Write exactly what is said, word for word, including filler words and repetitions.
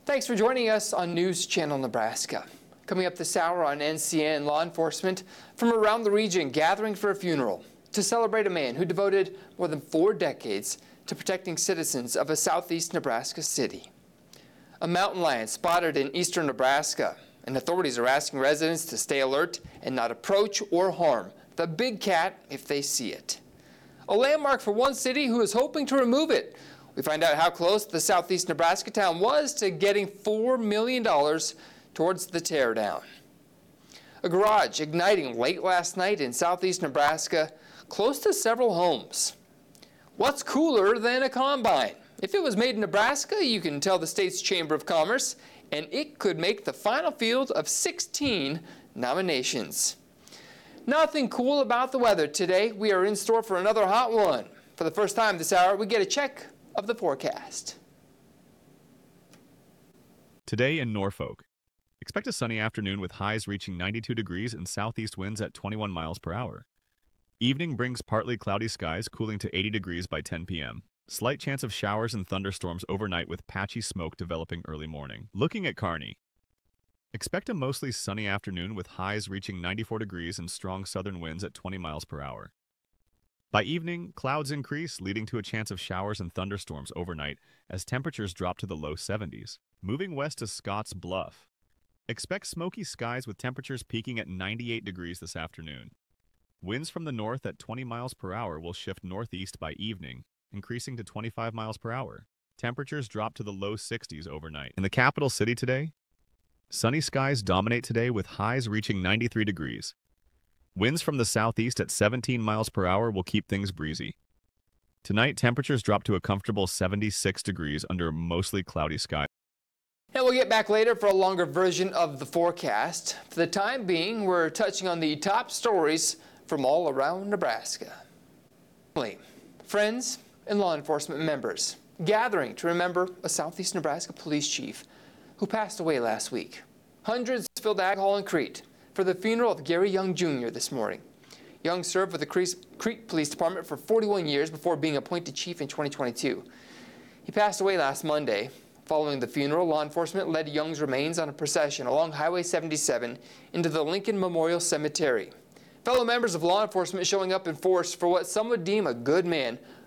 Thanks for joining us on News Channel Nebraska. Coming up this hour on N C N, law enforcement from around the region gathering for a funeral to celebrate a man who devoted more than four decades to protecting citizens of a southeast Nebraska city. A mountain lion spotted in eastern Nebraska, and authorities are asking residents to stay alert and not approach or harm the big cat if they see it. A landmark for one city who is hoping to remove it. We find out how close the southeast Nebraska town was to getting four million dollars towards the teardown. A garage igniting late last night in southeast Nebraska, close to several homes. What's cooler than a combine? If it was made in Nebraska, you can tell the state's Chamber of Commerce, and it could make the final field of sixteen nominations. Nothing cool about the weather today. We are in store for another hot one. For the first time this hour, we get a check of the forecast. Today in Norfolk, expect a sunny afternoon with highs reaching ninety-two degrees and southeast winds at twenty-one miles per hour. Evening brings partly cloudy skies, cooling to eighty degrees by ten p m Slight chance of showers and thunderstorms overnight with patchy smoke developing early morning. Looking at Kearney, expect a mostly sunny afternoon with highs reaching ninety-four degrees and strong southern winds at twenty miles per hour. By evening, clouds increase, leading to a chance of showers and thunderstorms overnight as temperatures drop to the low seventies. Moving west to Scotts Bluff, expect smoky skies with temperatures peaking at ninety-eight degrees this afternoon. Winds from the north at twenty miles per hour will shift northeast by evening, increasing to twenty-five miles per hour. Temperatures drop to the low sixties overnight. In the capital city today, sunny skies dominate today with highs reaching ninety-three degrees. Winds from the southeast at seventeen miles per hour will keep things breezy. Tonight, temperatures drop to a comfortable seventy-six degrees under mostly cloudy skies. And we'll get back later for a longer version of the forecast. For the time being, we're touching on the top stories from all around Nebraska. Friends and law enforcement members gathering to remember a southeast Nebraska police chief who passed away last week. Hundreds spilled alcohol in Crete for the funeral of Gary Young Junior this morning. Young served with the Crete Police Department for forty-one years before being appointed chief in twenty twenty-two. He passed away last Monday. Following the funeral, law enforcement led Young's remains on a procession along Highway seventy-seven into the Lincoln Memorial Cemetery. Fellow members of law enforcement showing up in force for what some would deem a good man